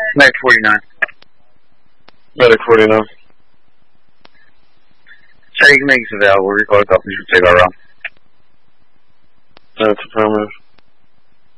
Medic 49. Medic 49. Sure, you can make us available. We'll recall a couple. You should take our round.